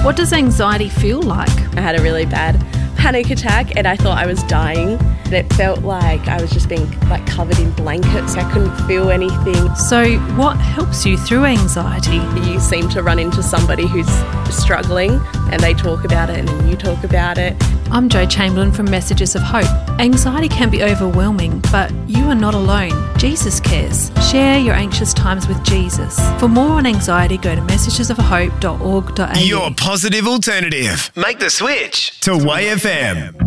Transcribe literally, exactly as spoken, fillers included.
What does anxiety feel like? I had a really bad panic attack and I thought I was dying. And it felt like I was just being like covered in blankets. I couldn't feel anything. So what helps you through anxiety? You seem to run into somebody who's struggling and they talk about it and then you talk about it. I'm Jo Chamberlain from Messages of Hope. Anxiety can be overwhelming, but you are not alone. Jesus cares. Share your anxious times with Jesus. For more on anxiety, go to messages of hope dot org dot a u. Your positive alternative. Make the switch to Y F M.